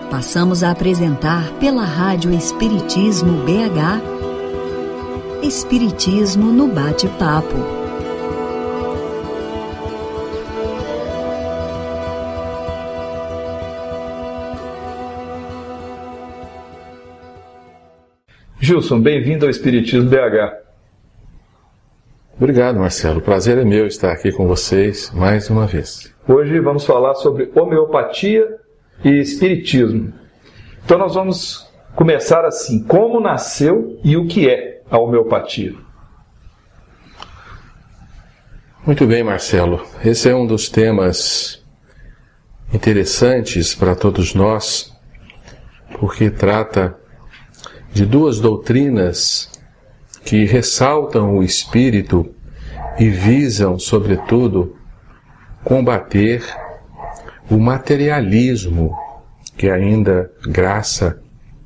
Passamos a apresentar pela Rádio Espiritismo BH, Espiritismo no Bate-Papo. Gilson, bem-vindo ao Espiritismo BH. Obrigado, Marcelo. O prazer é meu estar aqui com vocês mais uma vez. Hoje vamos falar sobre homeopatia e espiritismo. Então nós vamos começar assim: como nasceu e o que é a homeopatia? Muito bem, Marcelo. Esse é um dos temas interessantes para todos nós, porque trata de duas doutrinas que ressaltam o espírito e visam, sobretudo, combater o materialismo que ainda graça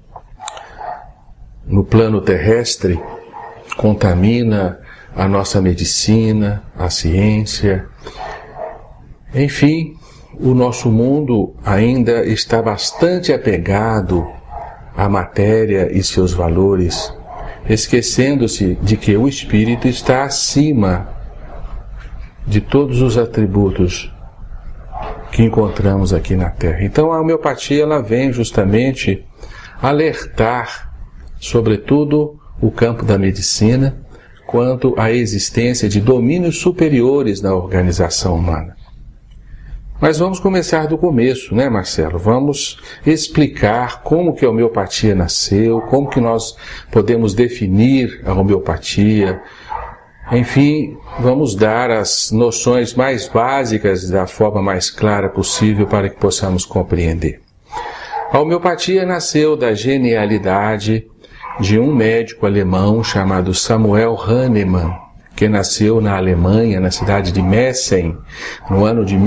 no plano terrestre contamina a nossa medicina, a ciência. Enfim, o nosso mundo ainda está bastante apegado à matéria e seus valores, esquecendo-se de que o espírito está acima de todos os atributos que encontramos aqui na Terra. Então a homeopatia ela vem justamente alertar, sobretudo, o campo da medicina quanto à existência de domínios superiores na organização humana. Mas vamos começar do começo, né, Marcelo? Vamos explicar como que a homeopatia nasceu, como que nós podemos definir a homeopatia. Enfim, vamos dar as noções mais básicas da forma mais clara possível para que possamos compreender. A homeopatia nasceu da genialidade de um médico alemão chamado Samuel Hahnemann, que nasceu na Alemanha, na cidade de Meissen, no ano de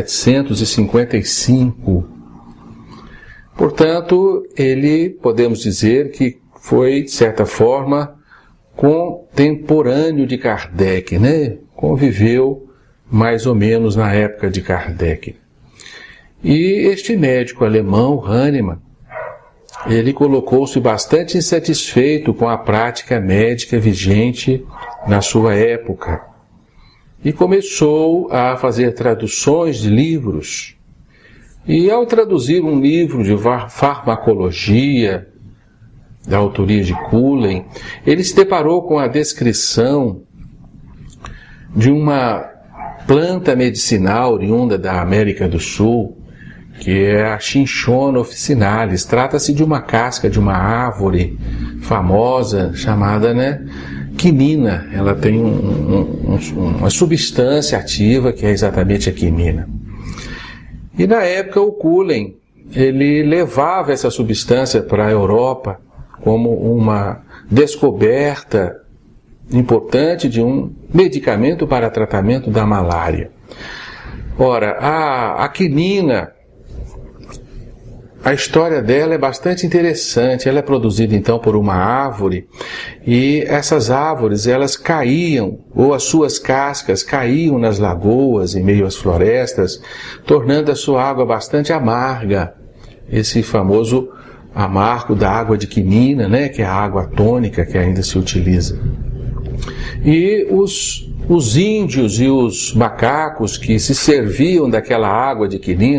1755. Portanto, ele, podemos dizer que foi, de certa forma, contemporâneo de Kardec, né? Conviveu mais ou menos na época de Kardec. E este médico alemão, Hahnemann, ele colocou-se bastante insatisfeito com a prática médica vigente na sua época e começou a fazer traduções de livros. E ao traduzir um livro de farmacologia, da autoria de Cullen, ele se deparou com a descrição de uma planta medicinal oriunda da América do Sul, que é a Cinchona officinalis. Trata-se de uma casca de uma árvore famosa chamada, quinina. Ela tem uma substância ativa que é exatamente a quinina. E na época o Cullen, ele levava essa substância para a Europa como uma descoberta importante de um medicamento para tratamento da malária. Ora, a quinina, a história dela é bastante interessante. Ela é produzida então por uma árvore, e essas árvores elas caíam, ou as suas cascas caíam nas lagoas, em meio às florestas, tornando a sua água bastante amarga. Esse famoso amargo da água de quinina, que é a água tônica que ainda se utiliza. E os índios e os macacos que se serviam daquela água de quinina